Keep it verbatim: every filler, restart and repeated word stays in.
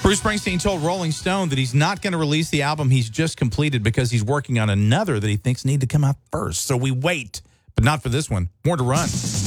Bruce Springsteen told Rolling Stone that he's not going to release the album he's just completed because he's working on another that he thinks need to come out first. So we wait, but not for this one. More to run.